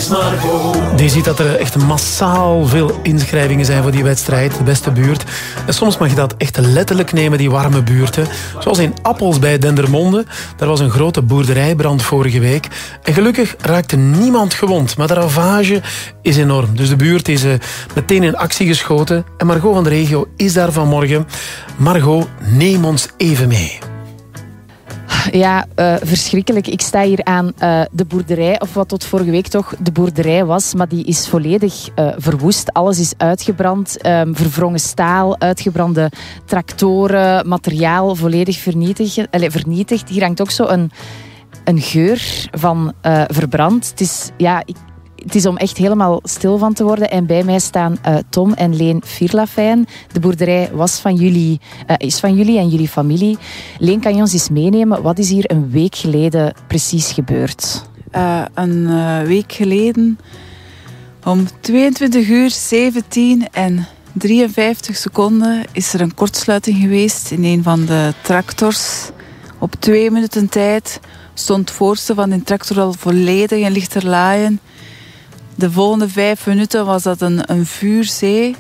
is Margot. Je ziet dat er echt massaal veel inschrijvingen zijn voor die wedstrijd, de beste buurt. En soms mag je dat echt letterlijk nemen, die warme buurten. Zoals in Appels bij Dendermonde. Daar was een grote boerderijbrand vorige week. En gelukkig raakte niemand gewond. Maar de ravage is enorm. Dus de buurt is meteen in actie geschoten. En Margot van de regio is daar vanmorgen. Margot, neem ons even mee. Ja, verschrikkelijk. Ik sta hier aan de boerderij, of wat tot vorige week toch de boerderij was, maar die is volledig verwoest. Alles is uitgebrand, verwrongen staal, uitgebrande tractoren, materiaal volledig vernietigd. Hier hangt ook zo een geur van verbrand. Het is, het is om echt helemaal stil van te worden. En bij mij staan Tom en Leen Vierlafijn. De boerderij is van jullie en jullie familie. Leen, kan je ons eens meenemen? Wat is hier een week geleden precies gebeurd? Een week geleden om 22:17 en 53 seconden is er een kortsluiting geweest in een van de tractors. Op 2 minuten tijd stond het voorste van die tractor al volledig in lichterlaaien. De volgende 5 minuten was dat een vuurzee.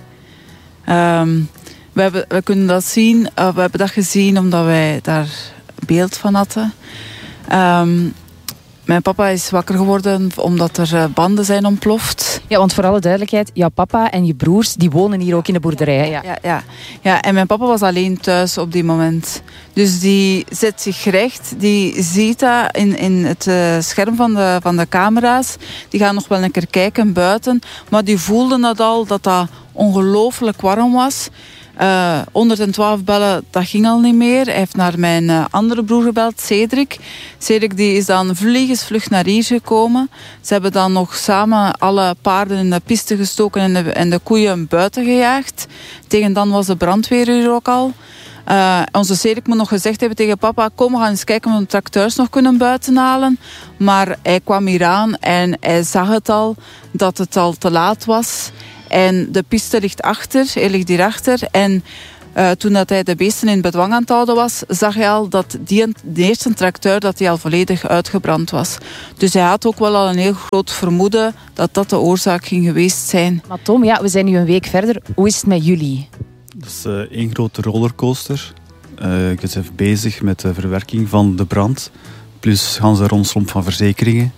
We kunnen dat zien. We hebben dat gezien omdat wij daar beeld van hadden. Mijn papa is wakker geworden omdat er banden zijn ontploft. Ja, want voor alle duidelijkheid, jouw papa en je broers die wonen hier ook in de boerderij. Ja, en mijn papa was alleen thuis op die moment. Dus die zet zich recht, die ziet dat in het scherm van de camera's. Die gaan nog wel een keer kijken buiten. Maar die voelden dat al, dat ongelooflijk warm was. 112 bellen, dat ging al niet meer. Hij heeft naar mijn andere broer gebeld, Cedric. Cedric die is dan vliegensvlug naar hier gekomen. Ze hebben dan nog samen alle paarden in de piste gestoken en de koeien buiten gejaagd. Tegen dan was de brandweer hier ook al. Onze Cedric moet nog gezegd hebben tegen papa, kom, we gaan eens kijken of we de tracteurs nog kunnen buiten halen. Maar hij kwam hier aan en hij zag het al, dat het al te laat was. En de piste ligt achter, hij ligt hierachter. En toen dat hij de beesten in bedwang aan het houden was, zag hij al dat de eerste tracteur dat hij al volledig uitgebrand was. Dus hij had ook wel al een heel groot vermoeden dat dat de oorzaak ging geweest zijn. Maar Tom, we zijn nu een week verder. Hoe is het met jullie? Dat is één grote rollercoaster. Ik ben even bezig met de verwerking van de brand. Plus gaan ze rondslomp van verzekeringen.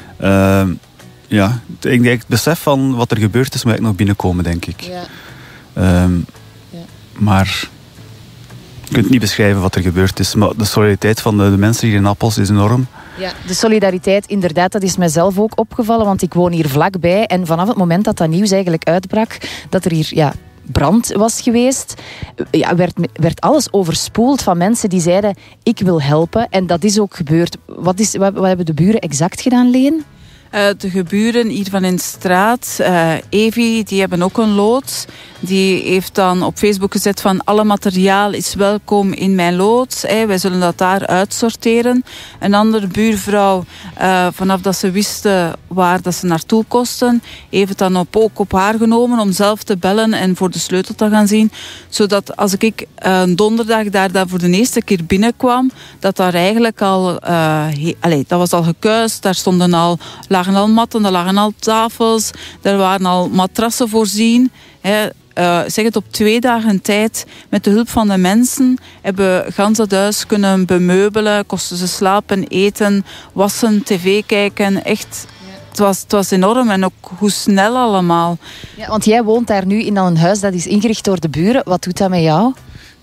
Het besef van wat er gebeurd is, moet ik nog binnenkomen, denk ik. Ja. Maar je kunt niet beschrijven wat er gebeurd is. Maar de solidariteit van de mensen hier in Appels is enorm. Ja, de solidariteit, inderdaad, dat is mijzelf ook opgevallen. Want ik woon hier vlakbij. En vanaf het moment dat nieuws eigenlijk uitbrak, dat er hier brand was geweest, werd alles overspoeld van mensen die zeiden, ik wil helpen. En dat is ook gebeurd. Wat hebben de buren exact gedaan, Leen? De geburen hier van in de straat, Evi, die hebben ook een loods. Die heeft dan op Facebook gezet van alle materiaal is welkom in mijn loods. Wij zullen dat daar uitsorteren. Een andere buurvrouw, vanaf dat ze wisten waar dat ze naartoe kosten, heeft het dan ook op haar genomen om zelf te bellen en voor de sleutel te gaan zien. Zodat als ik donderdag daar voor de eerste keer binnenkwam, dat daar eigenlijk al, dat was al gekuist, daar lagen al matten, er lagen al tafels, er waren al matrassen voorzien. Zeg het op 2 dagen tijd, met de hulp van de mensen, hebben we gans het huis kunnen bemeubelen, kosten ze slapen, eten, wassen, tv kijken. Echt, het was enorm en ook hoe snel allemaal. Ja, want jij woont daar nu in een huis dat is ingericht door de buren. Wat doet dat met jou?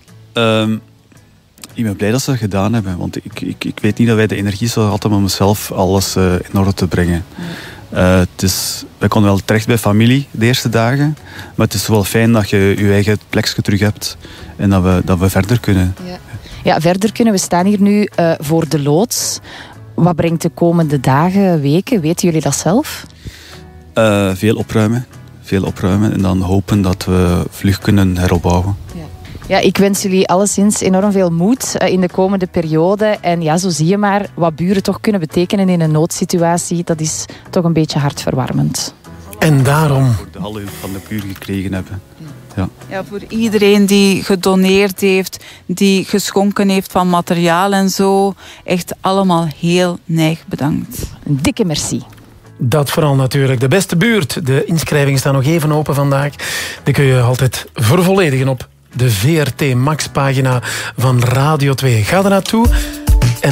Ik ben blij dat ze dat gedaan hebben, want ik weet niet dat wij de energie zo hadden om zelf alles in orde te brengen. Wij konden wel terecht bij familie de eerste dagen, maar het is wel fijn dat je je eigen plekje terug hebt en dat we verder kunnen. Ja, verder kunnen. We staan hier nu voor de loods. Wat brengt de komende dagen, weken? Weten jullie dat zelf? Veel opruimen en dan hopen dat we vlug kunnen heropbouwen. Ja, ik wens jullie alleszins enorm veel moed in de komende periode. En zo zie je maar wat buren toch kunnen betekenen in een noodsituatie. Dat is toch een beetje hartverwarmend. En daarom... de alle hulp van de buren gekregen hebben. Ja, voor iedereen die gedoneerd heeft, die geschonken heeft van materiaal en zo. Echt allemaal heel neig bedankt. Een dikke merci. Dat vooral natuurlijk. De beste buurt. De inschrijvingen staan nog even open vandaag. Die kun je altijd vervolledigen op de VRT Max pagina van Radio 2. Ga er naartoe.